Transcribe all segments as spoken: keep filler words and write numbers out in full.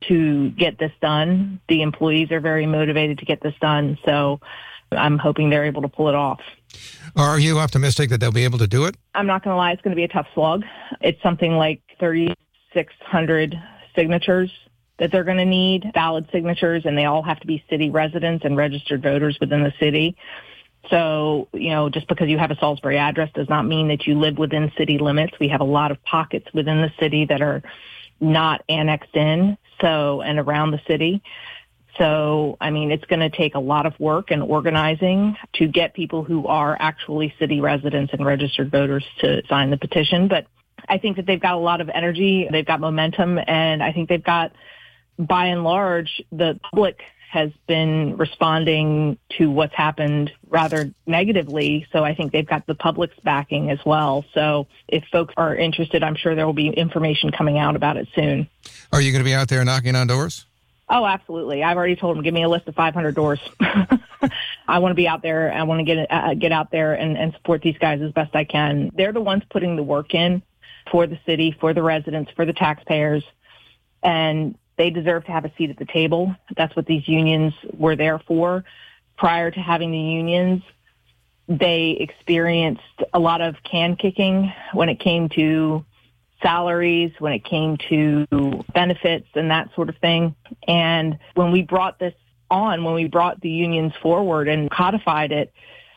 to get this done. The employees are very motivated to get this done, so I'm hoping they're able to pull it off. Are you optimistic that they'll be able to do it? I'm not going to lie, it's going to be a tough slog. It's something like thirty-six hundred signatures that they're going to need, valid signatures, and they all have to be city residents and registered voters within the city. So, you know, just because you have a Salisbury address does not mean that you live within city limits. We have a lot of pockets within the city that are not annexed in, so, and around the city. So, I mean, it's going to take a lot of work and organizing to get people who are actually city residents and registered voters to sign the petition. But I think that they've got a lot of energy, they've got momentum, and I think they've got, by and large, the public has been responding to what's happened rather negatively. So I think they've got the public's backing as well. So if folks are interested, I'm sure there will be information coming out about it soon. Are you going to be out there knocking on doors? Oh, absolutely. I've already told them, give me a list of five hundred doors. I want to be out there. I want to get uh, get out there and, and support these guys as best I can. They're the ones putting the work in for the city, for the residents, for the taxpayers, and they deserve to have a seat at the table. That's what these unions were there for. Prior to having the unions, they experienced a lot of can kicking when it came to salaries, when it came to benefits and that sort of thing. And when we brought this on, when we brought the unions forward and codified it,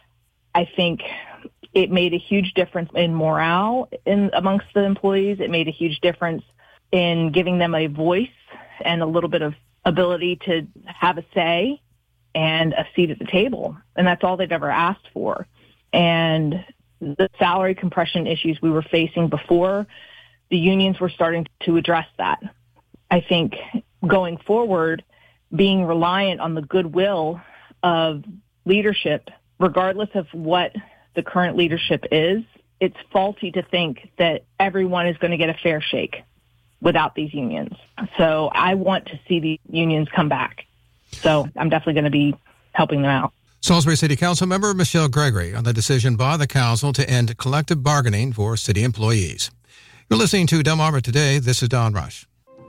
I think it made a huge difference in morale in amongst the employees. It made a huge difference in giving them a voice and a little bit of ability to have a say and a seat at the table. And that's all they've ever asked for. And the salary compression issues we were facing before, the unions were starting to address that. I think going forward, being reliant on the goodwill of leadership, regardless of what the current leadership is, it's faulty to think that everyone is going to get a fair shake without these unions. So I want to see the unions come back. So I'm definitely going to be helping them out. Salisbury City Council member Michelle Gregory on the decision by the council to end collective bargaining for city employees. You're listening to Delmarva Today. This is Don Rush.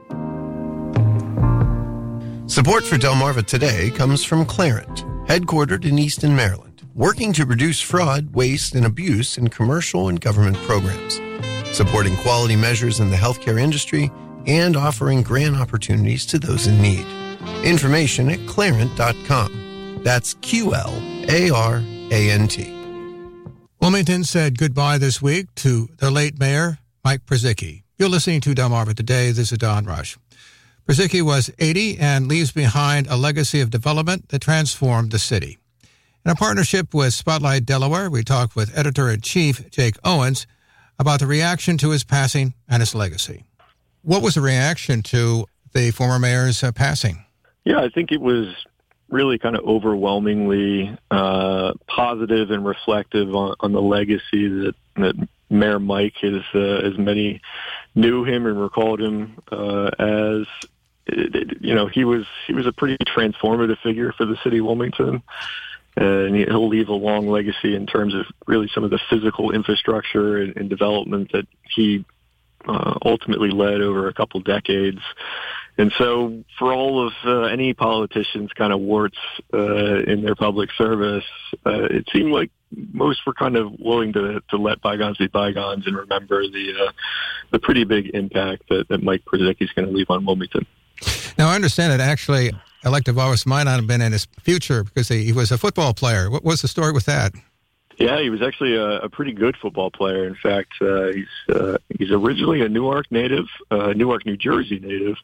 Support for Delmarva Today comes from Clarent, headquartered in Easton, Maryland, working to reduce fraud, waste, and abuse in commercial and government programs, supporting quality measures in the healthcare industry, and offering grant opportunities to those in need. Information at clarent dot com. That's Q L A R A N T. Wilmington said goodbye this week to their late mayor, Mike Purzycki. You're listening to Delmarva Today. This is Don Rush. Purzycki was eighty and leaves behind a legacy of development that transformed the city. In a partnership with Spotlight Delaware, we talked with Editor-in-Chief Jake Owens about the reaction to his passing and his legacy. What was the reaction to the former mayor's uh, passing? Yeah, I think it was really kind of overwhelmingly uh, positive and reflective on, on the legacy that, that Mayor Mike, as, uh, as many knew him and recalled him uh, as. It, it, you know, he was he was a pretty transformative figure for the city of Wilmington. And he'll leave a long legacy in terms of really some of the physical infrastructure and, and development that he uh, ultimately led over a couple decades. And so for all of uh, any politicians' kind of warts uh, in their public service, uh, it seemed like most were kind of willing to, to let bygones be bygones and remember the uh, the pretty big impact that, that Mike Purzycki is going to leave on Wilmington. Now, I understand that actually elective office might not have been in his future because he, he was a football player. What was the story with that? Yeah, he was actually a, a pretty good football player. In fact, uh, he's uh, he's originally a Newark native, uh, Newark, New Jersey native,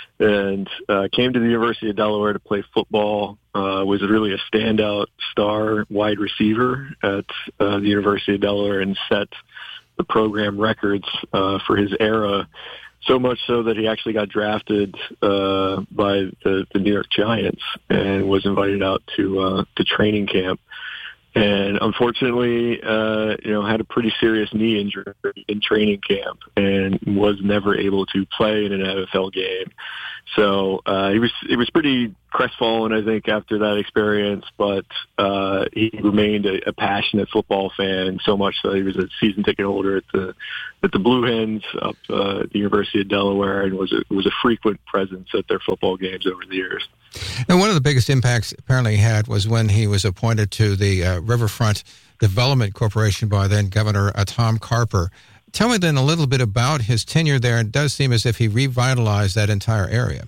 and uh, came to the University of Delaware to play football. Uh, was really a standout star wide receiver at uh, the University of Delaware and set the program records uh, for his era. So much so that he actually got drafted uh, by the, the New York Giants and was invited out to uh, to training camp. and unfortunately, uh, you know, had a pretty serious knee injury in training camp and was never able to play in an N F L game. So uh, he was it was pretty crestfallen, I think, after that experience. But uh, he remained a, a passionate football fan, so much so he was a season ticket holder at the at the Blue Hens up uh, at the University of Delaware, and was a, was a frequent presence at their football games over the years. And one of the biggest impacts apparently he had was when he was appointed to the uh, Riverfront Development Corporation by then Governor uh, Tom Carper. Tell me then a little bit about his tenure there. It does seem as if he revitalized that entire area.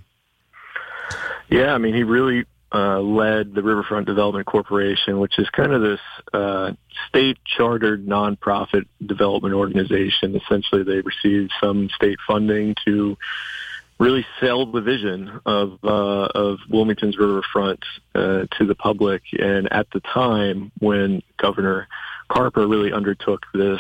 Yeah, I mean, he really uh, led the Riverfront Development Corporation, which is kind of this uh, state-chartered nonprofit development organization. Essentially, they received some state funding to really sell the vision of uh, of Wilmington's riverfront uh, to the public. And at the time when Governor Carper really undertook this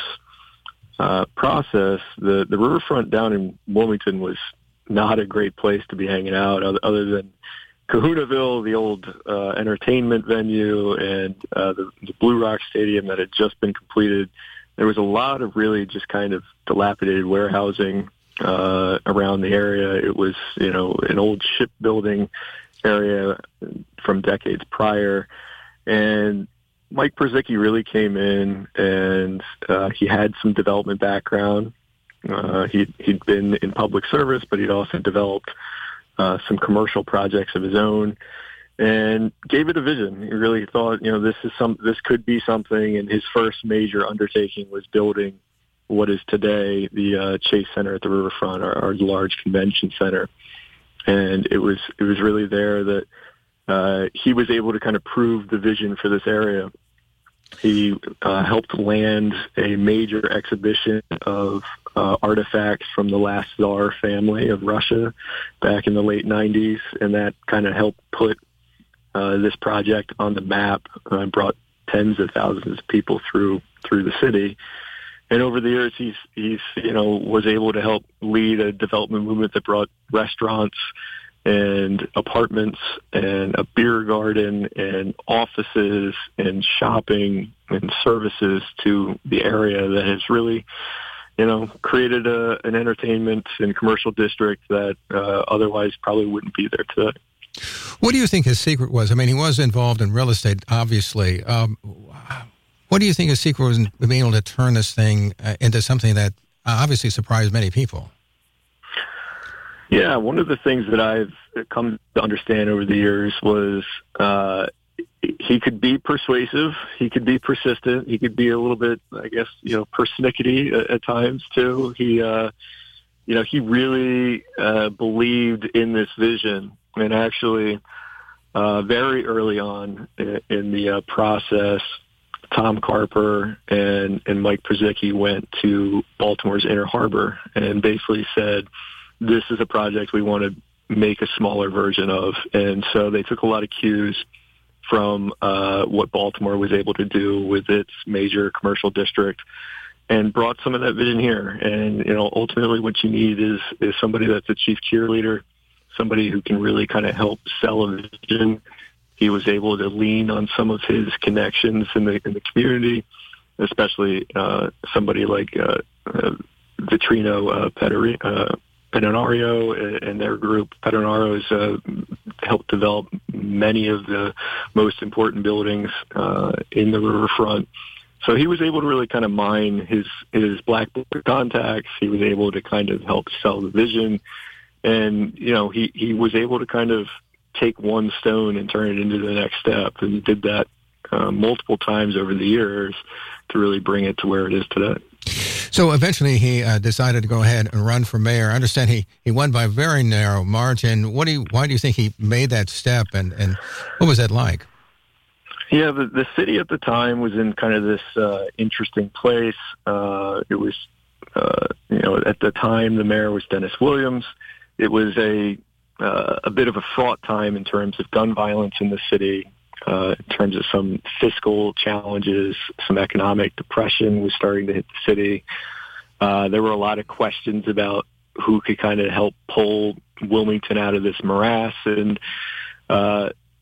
uh, process, the, the riverfront down in Wilmington was not a great place to be hanging out, other, other than Kahunaville, the old uh, entertainment venue, and uh, the, the Blue Rock Stadium that had just been completed. There was a lot of really just kind of dilapidated warehousing uh, around the area. It was, you know, an old shipbuilding area from decades prior. And Mike Purzycki really came in, and uh, he had some development background. Uh, he'd, he'd been in public service, but he'd also developed uh, some commercial projects of his own, and gave it a vision. He really thought, you know, this is some, this could be something. And his first major undertaking was building what is today the uh, Chase Center at the Riverfront, our, our large convention center. And it was it was really there that uh, he was able to kind of prove the vision for this area. He uh, helped land a major exhibition of uh, artifacts from the last Tsar family of Russia back in the late nineties, and that kind of helped put uh, this project on the map and uh, brought tens of thousands of people through through the city. And over the years, he's he's you know was able to help lead a development movement that brought restaurants and apartments and a beer garden and offices and shopping and services to the area that has really, you know, created a, an entertainment and commercial district that uh, otherwise probably wouldn't be there today. What do you think his secret was? I mean, he was involved in real estate, obviously. Um, what do you think his secret was in being able to turn this thing uh, into something that obviously surprised many people? Yeah, one of the things that I've come to understand over the years was uh, he could be persuasive, he could be persistent, he could be a little bit, I guess, you know, persnickety at, at times too. He, uh, you know, he really uh, believed in this vision, and actually, uh, very early on in, in the uh, process, Tom Carper and, and Mike Purzycki went to Baltimore's Inner Harbor and basically said, this is a project we want to make a smaller version of. And so they took a lot of cues from uh, what Baltimore was able to do with its major commercial district and brought some of that vision here. And, you know, ultimately what you need is, is somebody that's a chief cheerleader, somebody who can really kind of help sell a vision. He was able to lean on some of his connections in the in the community, especially uh, somebody like uh, uh, Vitrino uh, Pederi, uh Pedinario and their group. Pedinaro's uh, helped develop many of the most important buildings uh, in the riverfront. So he was able to really kind of mine his, his black book contacts. He was able to kind of help sell the vision. And, you know, he, he was able to kind of take one stone and turn it into the next step, and did that uh, multiple times over the years to really bring it to where it is today. So eventually he uh, decided to go ahead and run for mayor. I understand he, he won by a very narrow margin. What do you, why do you think he made that step, and, and what was that like? Yeah, the, the city at the time was in kind of this uh, interesting place. Uh, it was, uh, you know, at the time the mayor was Dennis Williams. It was a uh, a bit of a fraught time in terms of gun violence in the city. Uh, in terms of some fiscal challenges, some economic depression was starting to hit the city. Uh, there were a lot of questions about who could kind of help pull Wilmington out of this morass. And, uh,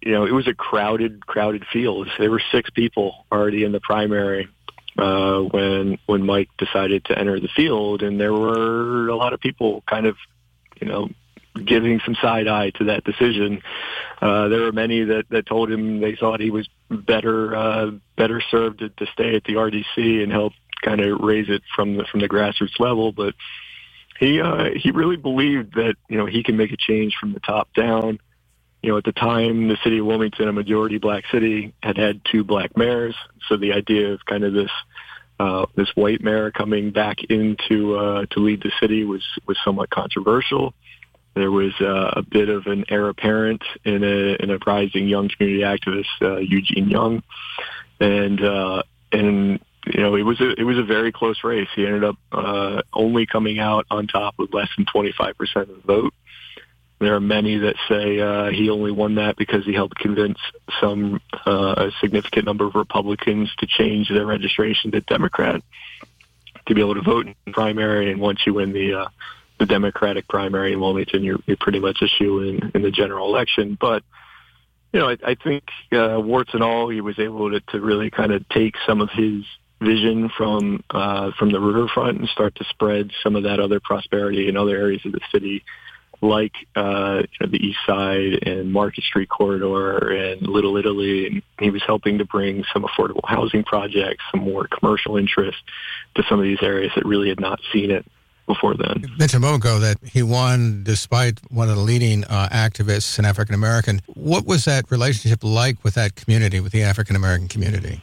you know, it was a crowded, crowded field. There were six people already in the primary uh, when when Mike decided to enter the field, and there were a lot of people kind of, you know, giving some side eye to that decision. Uh, there were many that, that told him they thought he was better uh, better served to, to stay at the R D C and help kind of raise it from the from the grassroots level, but he uh, he really believed that, you know, he can make a change from the top down. You know, at the time, the city of Wilmington, a majority black city, had had two black mayors, so the idea of kind of this uh, this white mayor coming back into uh, to lead the city was was somewhat controversial. There was uh, a bit of an heir apparent in a in a rising young community activist, uh, Eugene Young, and uh, and. You know, it was a it was a very close race. He ended up uh, only coming out on top with less than twenty-five percent of the vote. There are many that say uh, he only won that because he helped convince some uh, a significant number of Republicans to change their registration to Democrat to be able to vote in the primary. And once you win the uh, the Democratic primary in Wilmington, you're, you're pretty much a shoo in in the general election. But you know, I, I think uh, warts and all, he was able to, to really kind of take some of his vision from uh, from the riverfront and start to spread some of that other prosperity in other areas of the city, like uh, you know, the East Side and Market Street corridor and Little Italy. And he was helping to bring some affordable housing projects, some more commercial interest to some of these areas that really had not seen it before then. You mentioned a moment ago that he won despite one of the leading uh, activists, an African American. What was that relationship like with that community, with the African American community?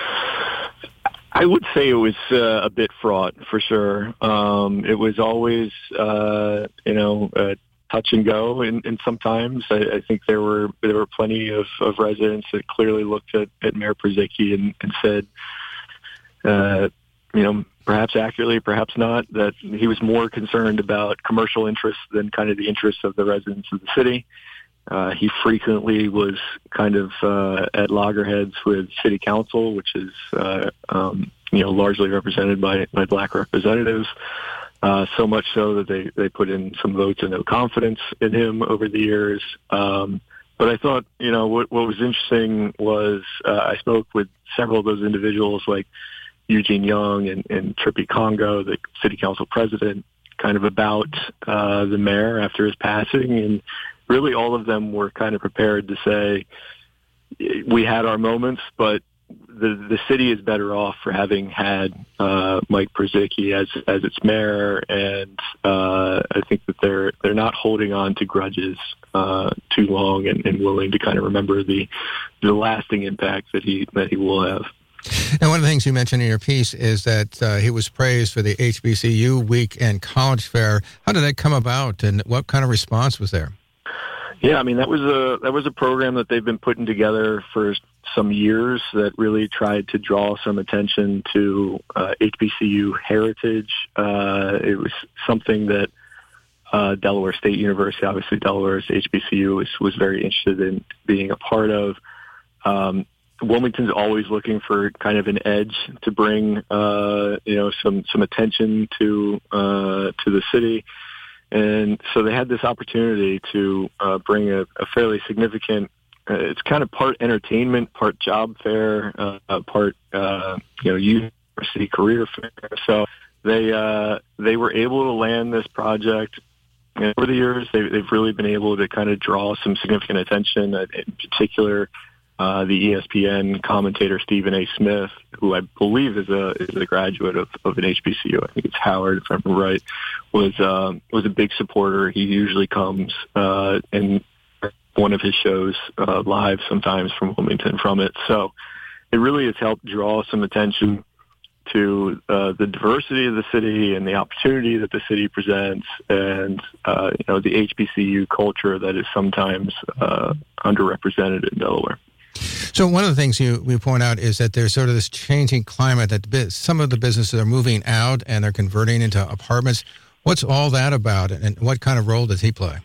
I would say it was uh, a bit fraught, for sure. Um, it was always, uh, you know, uh, touch and go, and, and sometimes I, I think there were there were plenty of, of residents that clearly looked at, at Mayor Purzycki and, and said, uh, you know, perhaps accurately, perhaps not, that he was more concerned about commercial interests than kind of the interests of the residents of the city. Uh, he frequently was kind of uh, at loggerheads with city council, which is, uh, um, you know, largely represented by, by black representatives, uh, so much so that they, they put in some votes of no confidence in him over the years. Um, but I thought, you know, what, what was interesting was uh, I spoke with several of those individuals like Eugene Young and, and Trippie Congo, the city council president, kind of about uh, the mayor after his passing, and really all of them were kind of prepared to say, we had our moments, but the the city is better off for having had uh, Mike Purzycki as as its mayor, and uh, I think that they're they're not holding on to grudges uh, too long, and, and willing to kind of remember the the lasting impact that he that he will have. And one of the things you mentioned in your piece is that uh, he was praised for the H B C U Week and College Fair. How did that come about, and what kind of response was there? Yeah, I mean, that was a that was a program that they've been putting together for some years that really tried to draw some attention to uh, H B C U heritage. Uh, it was something that uh, Delaware State University, obviously Delaware's H B C U, was, was very interested in being a part of. Um, Wilmington's always looking for kind of an edge to bring, uh, you know, some some attention to uh, to the city. And so they had this opportunity to uh, bring a, a fairly significant, uh, it's kind of part entertainment, part job fair, uh, part, uh, you know, university career fair. So they uh, they were able to land this project. And over the years, they, they've really been able to kind of draw some significant attention, uh, in particular, uh, the E S P N commentator Stephen A. Smith, who I believe is a is a graduate of, of an H B C U. I think it's Howard, if I'm right, was um, was a big supporter. He usually comes uh, and one of his shows uh, live sometimes from Wilmington from it. So it really has helped draw some attention to uh, the diversity of the city and the opportunity that the city presents, and uh, you know, the H B C U culture that is sometimes uh, underrepresented in Delaware. So one of the things you we point out is that there's sort of this changing climate that some of the businesses are moving out and they're converting into apartments. What's all that about, and what kind of role does he play?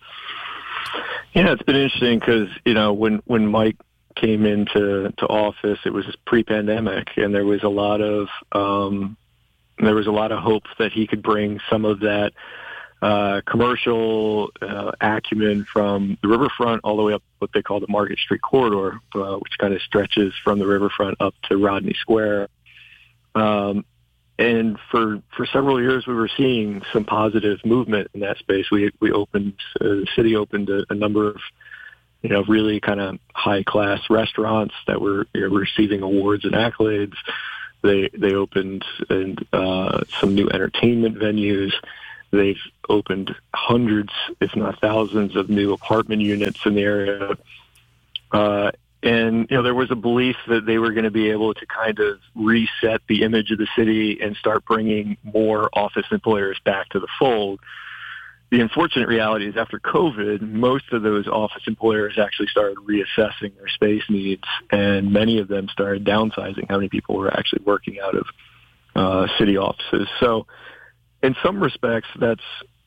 Yeah, it's been interesting because, you know, when, when Mike came into to office, it was pre-pandemic, and there was a lot of um, there was a lot of hope that he could bring some of that uh, commercial uh, acumen from the riverfront all the way up what they call the Market Street Corridor, uh, which kind of stretches from the riverfront up to Rodney Square. Um, and for for several years, we were seeing some positive movement in that space. We we opened uh, the city opened a, a number of you know really kind of high class restaurants that were you know, receiving awards and accolades. They they opened and uh, some new entertainment venues. They've opened hundreds, if not thousands, of new apartment units in the area. Uh, and, you know, there was a belief that they were going to be able to kind of reset the image of the city and start bringing more office employers back to the fold. The unfortunate reality is after COVID, most of those office employers actually started reassessing their space needs, and many of them started downsizing how many people were actually working out of uh, city offices. So in some respects, that's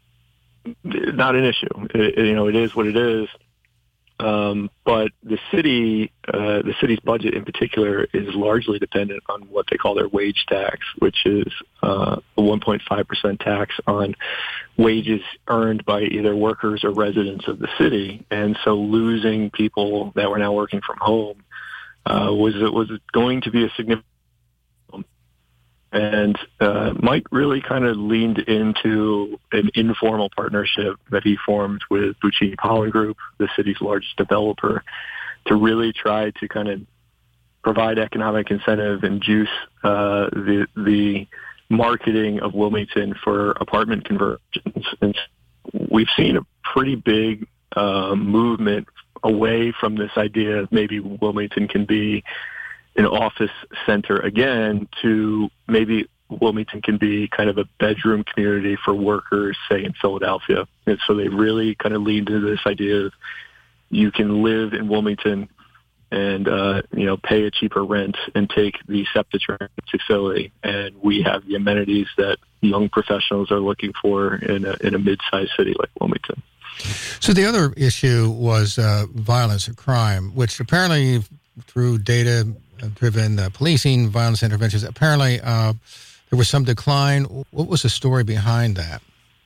not an issue. It, you know, it is what it is. Um, but the city, uh, the city's budget in particular is largely dependent on what they call their wage tax, which is uh, a one point five percent tax on wages earned by either workers or residents of the city. And so losing people that were now working from home uh, was was going to be a significant problem. And uh, Mike really kind of leaned into an informal partnership that he formed with Buccini Pollen Group, the city's largest developer, to really try to kind of provide economic incentive and juice uh, the the marketing of Wilmington for apartment conversions. And we've seen a pretty big uh, movement away from this idea of maybe Wilmington can be an office center again to maybe Wilmington can be kind of a bedroom community for workers, say, in Philadelphia. And so they really kind of leaned into this idea of you can live in Wilmington and, uh, you know, pay a cheaper rent and take the SEPTA train to Philly. And we have the amenities that young professionals are looking for in a, in a mid-sized city like Wilmington. So the other issue was uh, violence or crime, which apparently through data-driven uh, policing, violence interventions, apparently uh, there was some decline. What was the story behind that?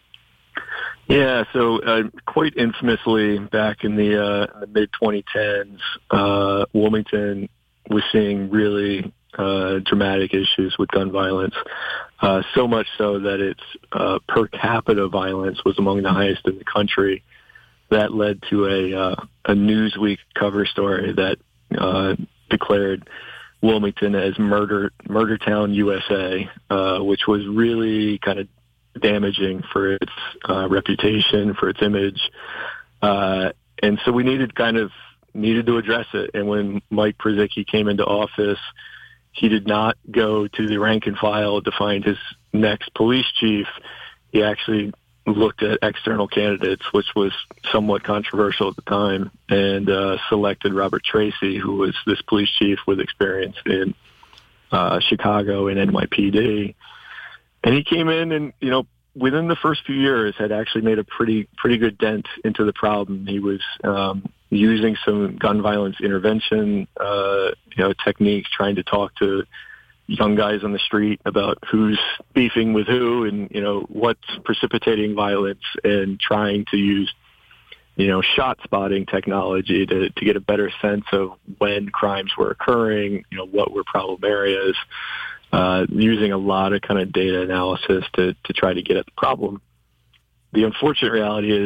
Yeah, so uh, quite infamously, back in the, uh, the mid twenty tens, uh, Wilmington was seeing really uh, dramatic issues with gun violence, uh, so much so that its uh, per capita violence was among the highest in the country. That led to a, uh, a Newsweek cover story that uh, declared Wilmington as Murder Murder Town U S A, uh, which was really kind of damaging for its uh, reputation, for its image, uh, and so we needed kind of needed to address it. And when Mike Purzycki came into office, he did not go to the rank and file to find his next police chief. He actually looked at external candidates, which was somewhat controversial at the time, and uh, selected Robert Tracy, who was this police chief with experience in uh, Chicago and N Y P D. And he came in and, you know, within the first few years had actually made a pretty pretty good dent into the problem. He was um, using some gun violence intervention, uh, you know, techniques, trying to talk to young guys on the street about who's beefing with who and, you know, what's precipitating violence, and trying to use, you know, shot spotting technology to, to get a better sense of when crimes were occurring, you know, what were problem areas. Uh, using a lot of kind of data analysis to, to try to get at the problem. The unfortunate reality is,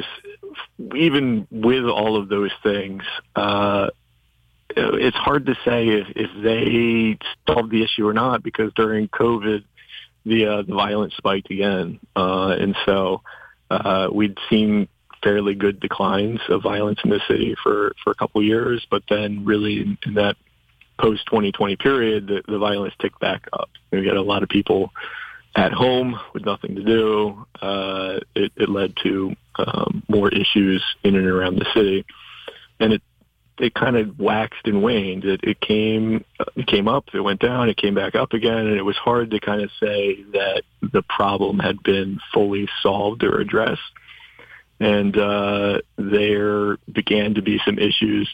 even with all of those things, uh, it's hard to say if, if they solved the issue or not, because during COVID, the uh, the violence spiked again. Uh, and so uh, we'd seen fairly good declines of violence in the city for, for a couple of years, but then really in, in that post twenty twenty period, the, the violence ticked back up. We got a lot of people at home with nothing to do. Uh, it, it led to um, more issues in and around the city, and it it kind of waxed and waned. It, it came it came up, it went down, it came back up again, and it was hard to kind of say that the problem had been fully solved or addressed. And uh, there began to be some issues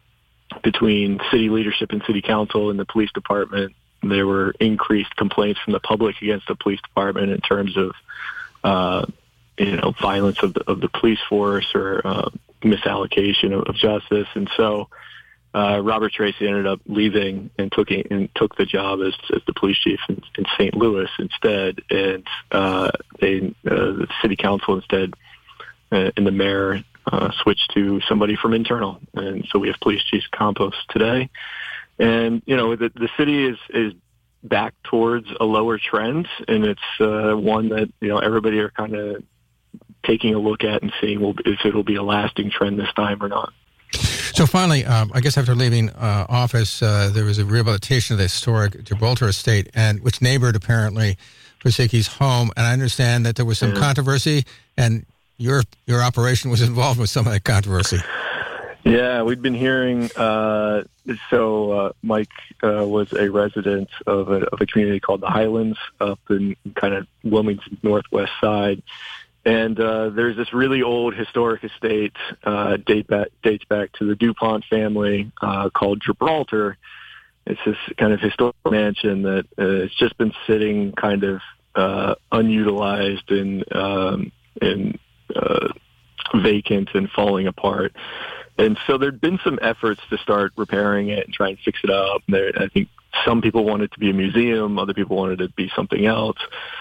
between city leadership and city council and the police department. There were increased complaints from the public against the police department in terms of uh, you know, violence of the, of the police force or uh, misallocation of, of justice. And so uh, Robert Tracy ended up leaving and took and took the job as, as the police chief in, in Saint Louis instead. And uh, they, uh, the city council instead uh, and the mayor uh, switched to somebody from internal. And so we have Police Chief Campos today. And, you know, the, the city is, is back towards a lower trend, and it's uh, one that, you know, everybody are kind of taking a look at and seeing well, if it'll be a lasting trend this time or not. So finally, um, I guess after leaving uh, office, uh, there was a rehabilitation of the historic Gibraltar estate, and which neighbored apparently Brzezicki's home. And I understand that there was some yeah. controversy, and your your operation was involved with some of that controversy. Yeah, we've been hearing. Uh, so uh, Mike uh, was a resident of a, of a community called the Highlands up in kind of Wilmington northwest side. And uh, there's this really old historic estate, uh, date back, dates back to the DuPont family, uh, called Gibraltar. It's this kind of historic mansion that uh, it's just been sitting kind of uh, unutilized and um, and uh, vacant and falling apart. And so there'd been some efforts to start repairing it and try and fix it up. There, I think some people wanted it to be a museum, other people wanted it to be something else.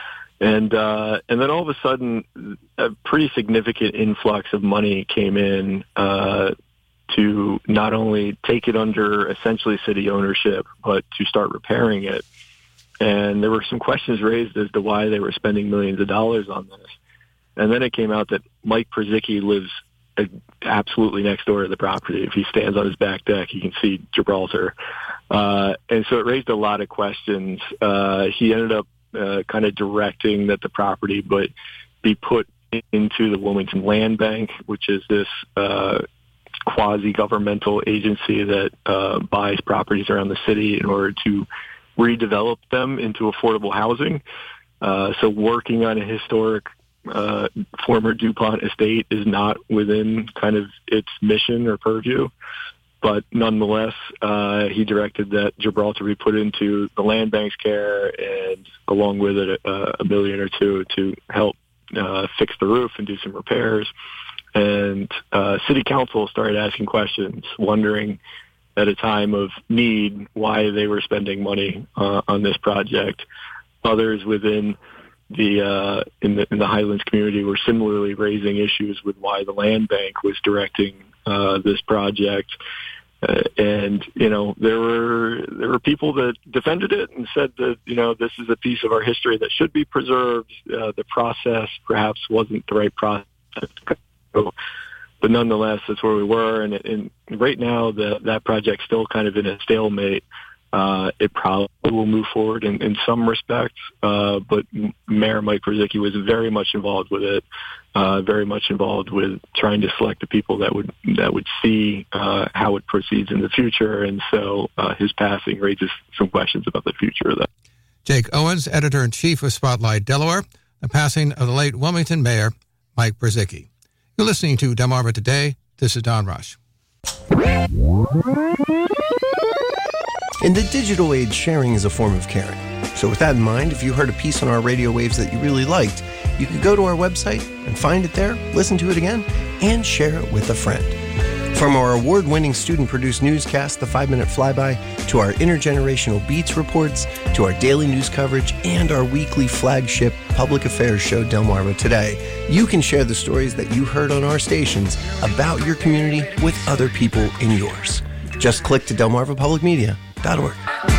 And uh, and then all of a sudden, a pretty significant influx of money came in uh, to not only take it under essentially city ownership, but to start repairing it. And there were some questions raised as to why they were spending millions of dollars on this. And then it came out that Mike Brzezicki lives absolutely next door to the property. If he stands on his back deck, he can see Gibraltar. Uh, and so it raised a lot of questions. Uh, he ended up uh, kind of directing that the property but be put into the Wilmington Land Bank, which is this uh, quasi-governmental agency that uh, buys properties around the city in order to redevelop them into affordable housing. Uh, so working on a historic Uh, former DuPont estate is not within kind of its mission or purview, but nonetheless, uh, he directed that Gibraltar be put into the land bank's care, and along with it, uh, a million or two to help uh, fix the roof and do some repairs. And uh, city council started asking questions, wondering at a time of need why they were spending money uh, on this project. Others within The uh, in the in the Highlands community were similarly raising issues with why the land bank was directing uh, this project, uh, and you know there were there were people that defended it and said that you know this is a piece of our history that should be preserved. Uh, the process perhaps wasn't the right process, but nonetheless that's where we were, and, and right now the, that project's still kind of in a stalemate. Uh, it probably will move forward in, in some respects, uh, but Mayor Mike Brzezicki was very much involved with it, uh, very much involved with trying to select the people that would that would see uh, how it proceeds in the future, and so uh, his passing raises some questions about the future of that. Jake Owens, editor-in-chief of Spotlight Delaware, the passing of the late Wilmington Mayor Mike Brzezicki. You're listening to Delmarva Today. This is Don Rush. In the digital age, sharing is a form of caring. So with that in mind, if you heard a piece on our radio waves that you really liked, you could go to our website and find it there, listen to it again, and share it with a friend. From our award-winning student-produced newscast, The Five-Minute Flyby, to our intergenerational Beats reports, to our daily news coverage, and our weekly flagship public affairs show, Delmarva Today, you can share the stories that you heard on our stations about your community with other people in yours. Just click to delmarva public media dot org.